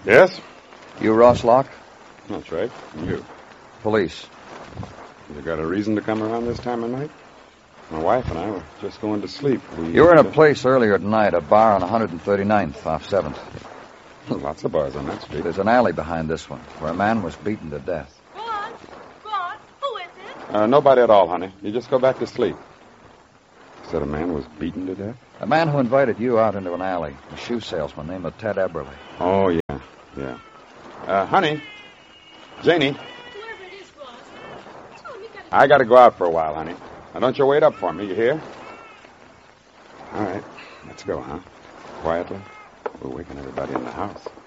Yes? You Ross Locke? That's right. You. Police. You got a reason to come around this time of night? My wife and I were just going to sleep. You were in a place earlier tonight, a bar on 139th off 7th. Lots of bars on that street. There's an alley behind this one where a man was beaten to death. Ron, who is it? Nobody at all, honey. You just go back to sleep. You said a man was beaten to death? A man who invited you out into an alley, a shoe salesman named Ted Eberly. Oh, yeah. Honey, Janie. Whoever it is, Ross. Tell him you gotta... I got to go out for a while, honey. Now, don't you wait up for me, you hear? All right, let's go, huh? Quietly. We're waking everybody in the house.